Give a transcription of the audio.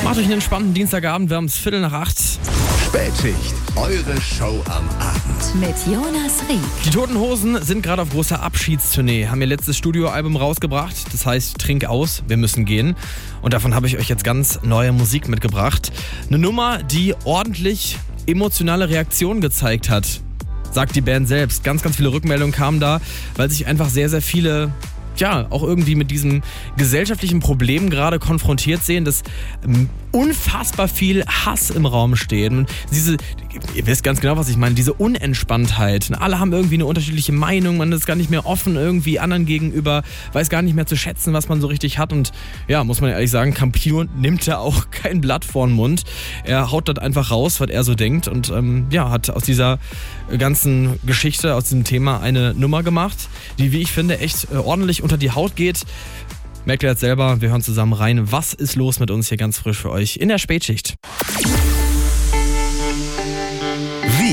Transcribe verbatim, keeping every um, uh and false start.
Macht euch einen entspannten Dienstagabend, wir haben es Viertel nach acht. Spätschicht, eure Show am Abend. Mit Jonas Rieck. Die Toten Hosen sind gerade auf großer Abschiedstournee, haben ihr letztes Studioalbum rausgebracht. Das heißt, trink aus, wir müssen gehen. Und davon habe ich euch jetzt ganz neue Musik mitgebracht. Eine Nummer, die ordentlich emotionale Reaktionen gezeigt hat, sagt die Band selbst. Ganz, ganz viele Rückmeldungen kamen da, weil sich einfach sehr, sehr viele ja, auch irgendwie mit diesem gesellschaftlichen Problem gerade konfrontiert sehen, dass ähm, unfassbar viel Hass im Raum steht. Und diese, ihr wisst ganz genau, was ich meine, diese Unentspanntheit. Und alle haben irgendwie eine unterschiedliche Meinung, man ist gar nicht mehr offen irgendwie anderen gegenüber, weiß gar nicht mehr zu schätzen, was man so richtig hat. Und ja, muss man ehrlich sagen, Campino nimmt da auch kein Blatt vor den Mund. Er haut das einfach raus, was er so denkt und ähm, ja, hat aus dieser ganzen Geschichte, aus diesem Thema eine Nummer gemacht, die, wie ich finde, echt äh, ordentlich unter die Haut geht. Merkt ihr jetzt selber, wir hören zusammen rein. Was ist los mit uns hier ganz frisch für euch in der Spätschicht?